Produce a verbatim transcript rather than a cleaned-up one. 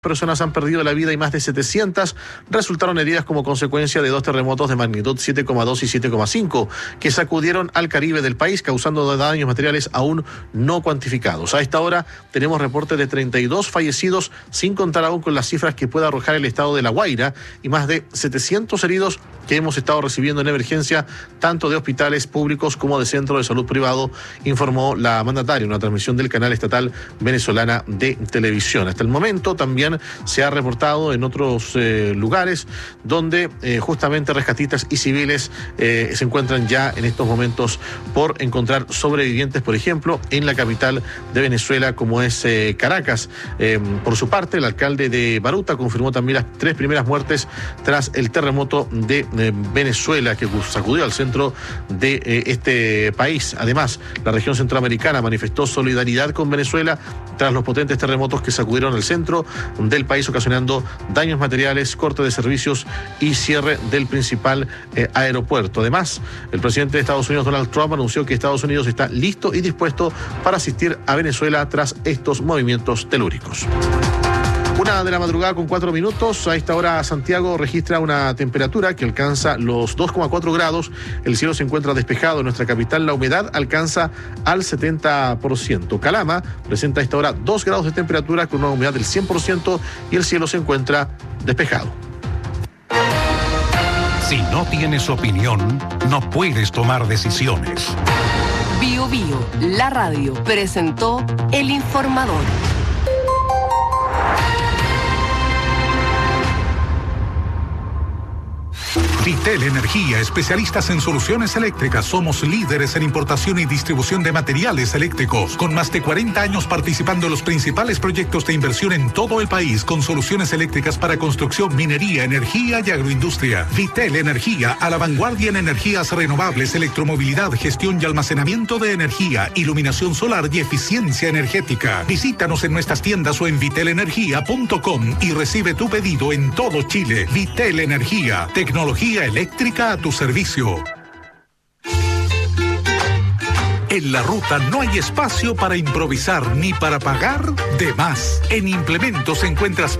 Personas han perdido la vida y más de setecientas resultaron heridas como consecuencia de dos terremotos de magnitud siete coma dos y siete coma cinco que sacudieron al Caribe del país, causando daños materiales aún no cuantificados. A esta hora tenemos reportes de treinta y dos fallecidos, sin contar aún con las cifras que pueda arrojar el estado de La Guaira, y más de setecientos heridos que hemos estado recibiendo en emergencia, tanto de hospitales públicos como de centros de salud privado, informó la mandataria en una transmisión del canal estatal venezolana de televisión. Hasta el momento también se ha reportado en otros eh, lugares donde eh, justamente rescatistas y civiles eh, se encuentran ya en estos momentos por encontrar sobrevivientes, por ejemplo, en la capital de Venezuela, como es eh, Caracas. Eh, por su parte, el alcalde de Baruta confirmó también las tres primeras muertes tras el terremoto de eh, Venezuela que sacudió al centro de eh, este país. Además, la región centroamericana manifestó solidaridad con Venezuela tras los potentes terremotos que sacudieron el centro del país, ocasionando daños materiales, corte de servicios y cierre del principal eh, aeropuerto. Además, el presidente de Estados Unidos, Donald Trump, anunció que Estados Unidos está listo y dispuesto para asistir a Venezuela tras estos movimientos telúricos. Una de la madrugada con cuatro minutos. A esta hora Santiago registra una temperatura que alcanza los dos coma cuatro grados. El cielo se encuentra despejado en nuestra capital. La humedad alcanza al setenta por ciento. Calama presenta a esta hora dos grados de temperatura con una humedad del cien por ciento y el cielo se encuentra despejado. Si no tienes opinión, no puedes tomar decisiones. Bio Bio, la radio, presentó El Informador. Vitel Energía, especialistas en soluciones eléctricas. Somos líderes en importación y distribución de materiales eléctricos, con más de cuarenta años participando en los principales proyectos de inversión en todo el país, con soluciones eléctricas para construcción, minería, energía y agroindustria. Vitel Energía, a la vanguardia en energías renovables, electromovilidad, gestión y almacenamiento de energía, iluminación solar y eficiencia energética. Visítanos en nuestras tiendas o en vitel energía punto com y recibe tu pedido en todo Chile. Vitel Energía, tecnología eléctrica a tu servicio. En la ruta no hay espacio para improvisar ni para pagar de más. En Implementos encuentras